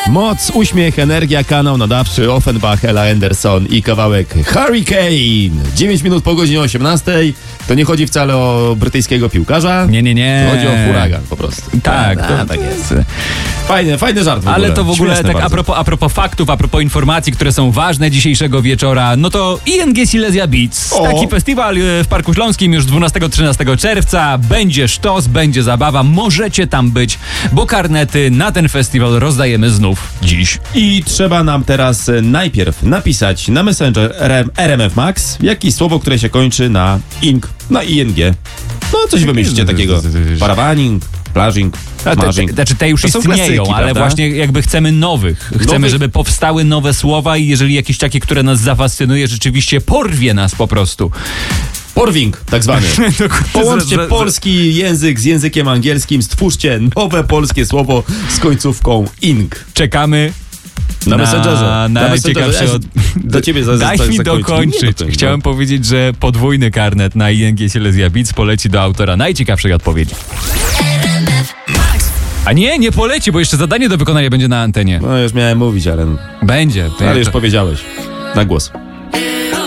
Moc, uśmiech, energia, kanał nadawczy, Offenbach, Ella Anderson i kawałek Hurricane. 9 minut po godzinie 18. To nie chodzi wcale o brytyjskiego piłkarza. Nie. Chodzi o huragan po prostu. Tak, tak jest. Fajny żart w ogóle. Ale to w ogóle Śmieszne tak bardzo. a propos faktów, a propos informacji, które są ważne dzisiejszego wieczora, no to ING Silesia Beats. O. Taki festiwal w Parku Śląskim już 12-13 czerwca. Będzie sztos, będzie zabawa. Możecie tam być, bo karnety na ten festiwal rozdajemy znów dziś. I trzeba nam teraz najpierw napisać na Messenger RMF Max jakieś słowo, które się kończy na ing, na ING. No coś wymyślcie takiego. Parawaning, plażing, smażing. Znaczy te już To są istnieją, klasyki, ale prawda? właśnie jakby chcemy nowych. Chcemy, żeby powstały nowe słowa i jeżeli jakieś takie, które nas zafascynuje, rzeczywiście porwie nas po prostu. Porwing, tak zwany. Połączcie polski język z językiem angielskim, stwórzcie nowe polskie słowo z końcówką ing. Czekamy Na Messengerze. Na najciekawsze Do ciebie Daj mi dokończyć. Chciałem powiedzieć, że podwójny karnet na ING Silesia Beats poleci do autora najciekawszej odpowiedzi. A nie poleci, bo jeszcze zadanie do wykonania będzie na antenie. No już miałem mówić, ale Będzie. już powiedziałeś. Na głos.